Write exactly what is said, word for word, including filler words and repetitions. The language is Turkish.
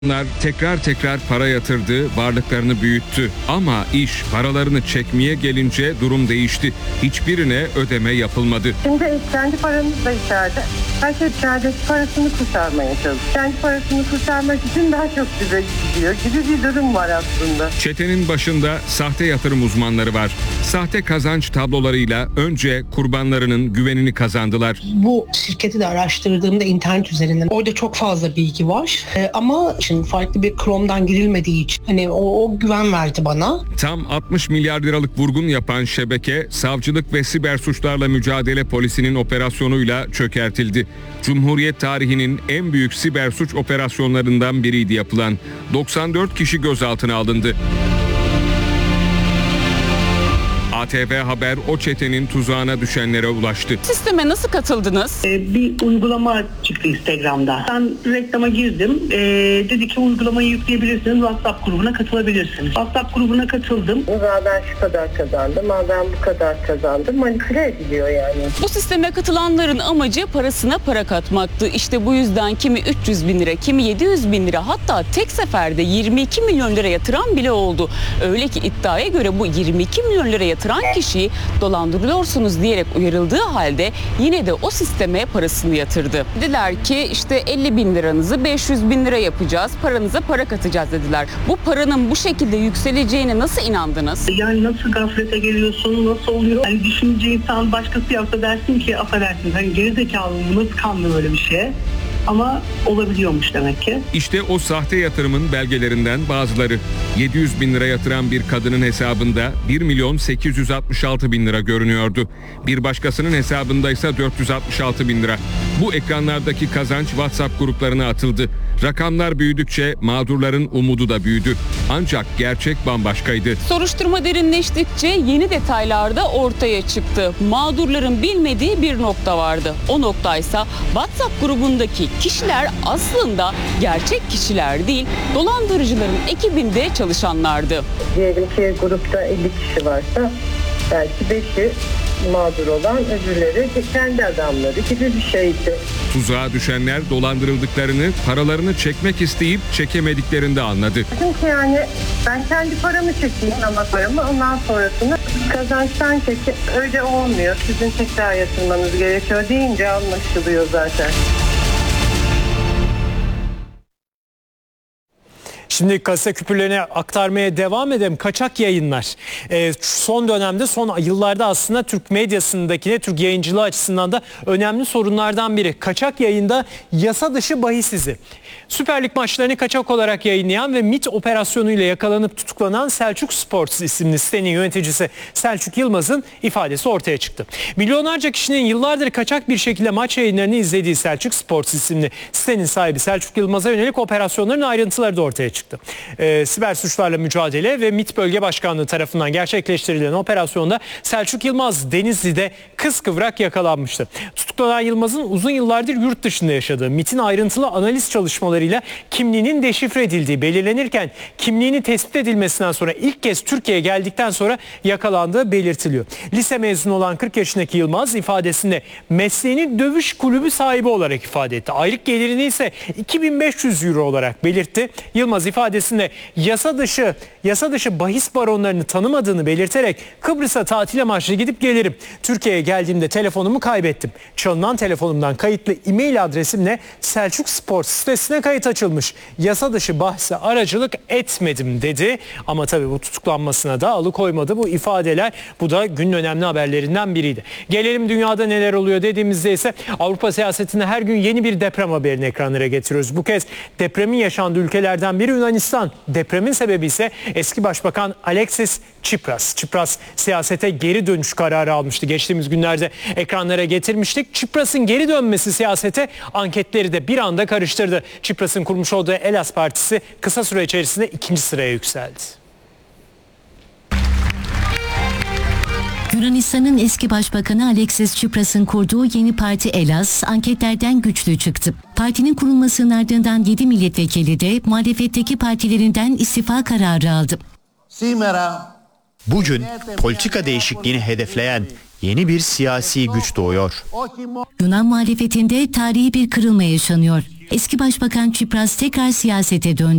Onlar tekrar tekrar para yatırdı, varlıklarını büyüttü. Ama iş paralarını çekmeye gelince durum değişti. Hiçbirine ödeme yapılmadı. Şimdi kendi paramız da içeride. Herkes içerideki parasını kurtarmaya çalışıyor. Kendi parasını kurtarmak için daha çok bize gidiyor gibi bir durum var aslında. Çetenin başında sahte yatırım uzmanları var. Sahte kazanç tablolarıyla önce kurbanlarının güvenini kazandılar. Bu şirketi de araştırdığımda internet üzerinden orada çok fazla bilgi var. Ee, ama şimdi farklı bir Chrome'dan girilmediği için hani o, o güven verdi bana. Tam altmış milyar liralık vurgun yapan şebeke savcılık ve siber suçlarla mücadele polisinin operasyonuyla çökertildi. Cumhuriyet tarihinin en büyük siber suç operasyonlarından biriydi yapılan. doksan dört kişi gözaltına alındı. A T V Haber o çetenin tuzağına düşenlere ulaştı. Sisteme nasıl katıldınız? Ee, bir uygulama çıktı Instagram'da. Ben reklama girdim. Ee, dedi ki uygulamayı yükleyebilirsiniz. WhatsApp grubuna katılabilirsiniz. WhatsApp grubuna katıldım. Aa, ben şu kadar kazandım, aa, ben bu kadar kazandım. Manipüle ediliyor yani. Bu sisteme katılanların amacı parasına para katmaktı. İşte bu yüzden kimi üç yüz bin lira, kimi yedi yüz bin lira, hatta tek seferde yirmi iki milyon lira yatıran bile oldu. Öyle ki iddiaya göre bu yirmi iki milyon lira yatıran kişiyi dolandırılıyorsunuz diyerek uyarıldığı halde yine de o sisteme parasını yatırdı. Dediler ki işte elli bin liranızı beş yüz bin lira yapacağız, paranıza para katacağız dediler. Bu paranın bu şekilde yükseleceğine nasıl inandınız? Yani nasıl gaflete geliyorsun, nasıl oluyor? Hani düşünce insan başkası yapsa dersin ki affedersin, hani gerizekalı mı, nasıl kanlı böyle bir şey? Ama olabiliyormuş demek ki. İşte o sahte yatırımın belgelerinden bazıları. yedi yüz bin lira yatıran bir kadının hesabında bir milyon sekiz yüz altmış altı bin lira görünüyordu. Bir başkasının hesabında ise dört yüz altmış altı bin lira. Bu ekranlardaki kazanç WhatsApp gruplarına atıldı. Rakamlar büyüdükçe mağdurların umudu da büyüdü. Ancak gerçek bambaşkaydı. Soruşturma derinleştikçe yeni detaylar da ortaya çıktı. Mağdurların bilmediği bir nokta vardı. O noktaysa WhatsApp grubundaki kişiler aslında gerçek kişiler değil, dolandırıcıların ekibinde çalışanlardı. Diyelim ki grupta elli kişi varsa belki beşi mağdur olan, öbürleri kendi adamları gibi bir şeydi. Tuzağa düşenler dolandırıldıklarını, paralarını çekmek isteyip çekemediklerinde anladı. Çünkü yani ben kendi paramı çekeyim ama paramı, ondan sonrasını kazançtan çekip öyle olmuyor. Sizin tekrar yatırmanız gerekiyor deyince anlaşılıyor zaten. Şimdi kasa küpürlerine aktarmaya devam edelim. Kaçak yayınlar. Ee, son dönemde, son yıllarda aslında Türk medyasındaki, Türk yayıncılığı açısından da önemli sorunlardan biri. Kaçak yayında yasa dışı bahis izi. Süper Lig maçlarını kaçak olarak yayınlayan ve MİT operasyonuyla yakalanıp tutuklanan Selçuk Sports isimli sitenin yöneticisi Selçuk Yılmaz'ın ifadesi ortaya çıktı. Milyonlarca kişinin yıllardır kaçak bir şekilde maç yayınlarını izlediği Selçuk Sports isimli sitenin sahibi Selçuk Yılmaz'a yönelik operasyonların ayrıntıları da ortaya çıktı. Ee, siber suçlarla mücadele ve MİT Bölge Başkanlığı tarafından gerçekleştirilen operasyonda Selçuk Yılmaz Denizli'de kıskıvrak yakalanmıştı. Tutuklanan Yılmaz'ın uzun yıllardır yurt dışında yaşadığı, MİT'in ayrıntılı analiz çalışmalarıyla kimliğinin deşifre edildiği belirlenirken kimliğini tespit edilmesinden sonra ilk kez Türkiye'ye geldikten sonra yakalandığı belirtiliyor. Lise mezunu olan kırk yaşındaki Yılmaz ifadesinde mesleğini dövüş kulübü sahibi olarak ifade etti. Aylık gelirini ise iki bin beş yüz euro olarak belirtti. Yılmaz ifadesinde yasa dışı yasa dışı bahis baronlarını tanımadığını belirterek Kıbrıs'a tatil amaçlı gidip gelirim. Türkiye'ye geldiğimde telefonumu kaybettim. Çalınan telefonumdan kayıtlı e-mail adresimle Selçuk Spor sitesine kayıt açılmış. Yasa dışı bahse aracılık etmedim dedi. Ama tabii bu tutuklanmasına da alıkoymadı bu ifadeler. Bu da günün önemli haberlerinden biriydi. Gelelim dünyada neler oluyor dediğimizde ise Avrupa siyasetinde her gün yeni bir deprem haberini ekranlara getiriyoruz. Bu kez depremin yaşandığı ülkelerden biri Yunanistan. Depremin sebebi ise eski başbakan Alexis Tsipras. Tsipras siyasete geri dönüş kararı almıştı. Geçtiğimiz günlerde ekranlara getirmiştik. Tsipras'ın geri dönmesi siyasete anketleri de bir anda karıştırdı. Tsipras'ın kurmuş olduğu Elas Partisi kısa süre içerisinde ikinci sıraya yükseldi. Yunanistan'ın eski başbakanı Alexis Tsipras'ın kurduğu yeni parti Elas anketlerden güçlü çıktı. Partinin kurulmasının ardından yedi milletvekili de muhalefetteki partilerinden istifa kararı aldı. Bugün politika değişikliğini hedefleyen yeni bir siyasi güç doğuyor. Yunan muhalefetinde tarihi bir kırılma yaşanıyor. Eski Başbakan Tsipras tekrar siyasete döndü.